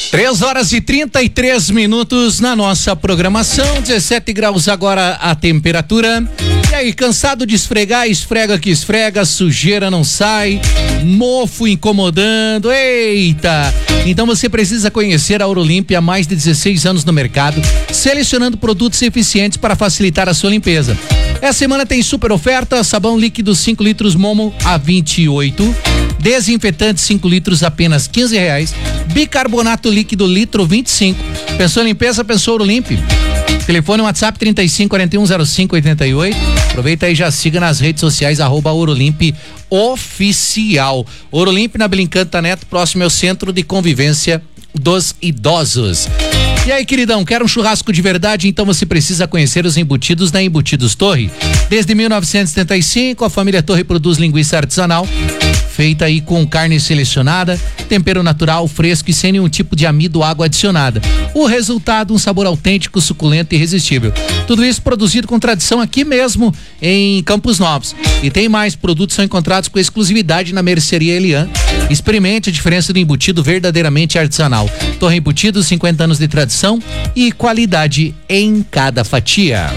3h33 na nossa programação, 17 graus agora a temperatura. E aí, cansado de esfregar? Esfrega que esfrega, sujeira não sai, mofo incomodando, eita! Então você precisa conhecer a Ouro-Limp há mais de 16 anos no mercado, selecionando produtos eficientes para facilitar a sua limpeza. Essa semana tem super oferta: sabão líquido 5 litros Momo a 28, desinfetante 5 litros apenas R$15, bicarbonato líquido litro 25. Pensou em limpeza, pensou Ouro-Limp. Telefone WhatsApp 35410588. Aproveita aí, já siga nas redes sociais @Ouro-Limp oficial. Ouro-Limp na Blincanta Neto, próximo ao Centro de Convivência dos Idosos. E aí, queridão, quer um churrasco de verdade? Então você precisa conhecer os embutidos da Embutidos Torre. Desde 1975, a família Torre produz linguiça artesanal, feita aí com carne selecionada, tempero natural, fresco e sem nenhum tipo de amido ou água adicionada. O resultado, um sabor autêntico, suculento e irresistível. Tudo isso produzido com tradição aqui mesmo em Campos Novos. E tem mais, produtos são encontrados com exclusividade na Mercearia Elian. Experimente a diferença do embutido verdadeiramente artesanal. Torre Embutidos, 50 anos de tradição e qualidade em cada fatia.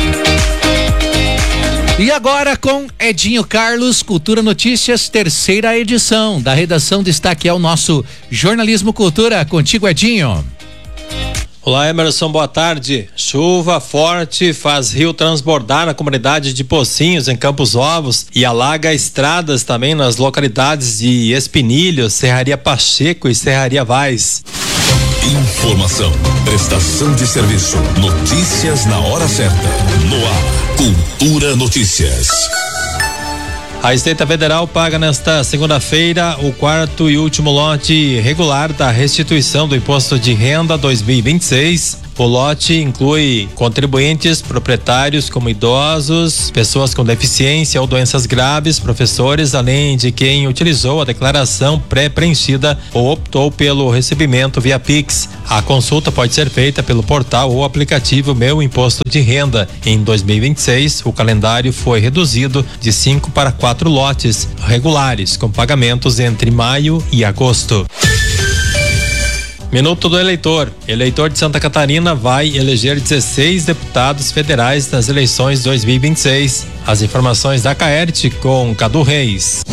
E agora com Edinho Carlos, Cultura Notícias, terceira edição. Da redação, destaque é o nosso Jornalismo Cultura. Contigo, Edinho. Olá, Emerson, boa tarde. Chuva forte faz rio transbordar na comunidade de Pocinhos, em Campos Novos, e alaga estradas também nas localidades de Espinilho, Serraria Pacheco e Serraria Vaz. Informação, prestação de serviço, notícias na hora certa. No ar, Cultura Notícias. A Receita Federal paga nesta segunda-feira o quarto e último lote regular da restituição do Imposto de Renda 2026. O lote inclui contribuintes, proprietários como idosos, pessoas com deficiência ou doenças graves, professores, além de quem utilizou a declaração pré-preenchida ou optou pelo recebimento via Pix. A consulta pode ser feita pelo portal ou aplicativo Meu Imposto de Renda. Em 2026, o calendário foi reduzido de 5 para 4 lotes regulares, com pagamentos entre maio e agosto. Minuto do eleitor. Eleitor de Santa Catarina vai eleger 16 deputados federais nas eleições 2026. As informações da Caerte com Cadu Reis.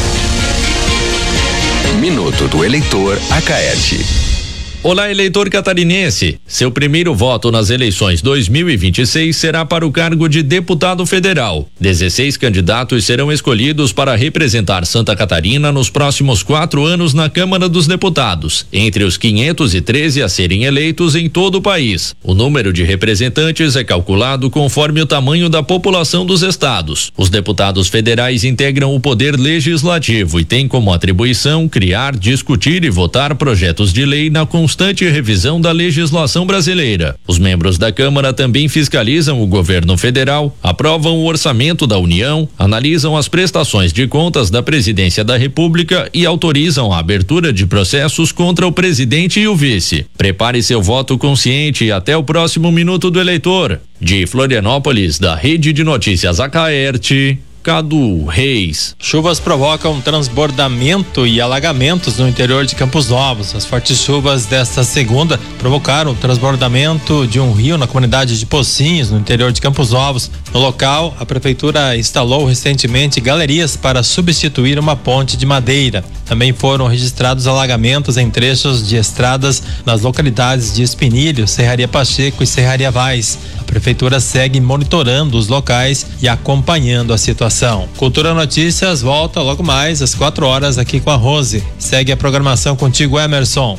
Minuto do eleitor, a Caerte. Olá, eleitor catarinense. Seu primeiro voto nas eleições 2026 será para o cargo de deputado federal. 16 candidatos serão escolhidos para representar Santa Catarina nos próximos 4 anos na Câmara dos Deputados, entre os 513 a serem eleitos em todo o país. O número de representantes é calculado conforme o tamanho da população dos estados. Os deputados federais integram o poder legislativo e têm como atribuição criar, discutir e votar projetos de lei na constante revisão da legislação brasileira. Os membros da Câmara também fiscalizam o governo federal, aprovam o orçamento da União, analisam as prestações de contas da Presidência da República e autorizam a abertura de processos contra o presidente e o vice. Prepare seu voto consciente e até o próximo Minuto do Eleitor. De Florianópolis, da Rede de Notícias Acaerte, Cadu Reis. Chuvas provocam transbordamento e alagamentos no interior de Campos Novos. As fortes chuvas desta segunda provocaram o transbordamento de um rio na comunidade de Pocinhos, no interior de Campos Novos. No local, a prefeitura instalou recentemente galerias para substituir uma ponte de madeira. Também foram registrados alagamentos em trechos de estradas nas localidades de Espinilho, Serraria Pacheco e Serraria Vaz. A prefeitura segue monitorando os locais e acompanhando a situação. Cultura Notícias volta logo mais às 4 horas aqui com a Rose. Segue a programação contigo, Emerson.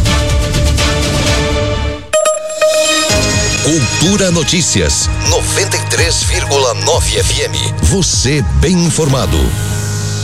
Cultura Notícias 93,9 FM. Você bem informado.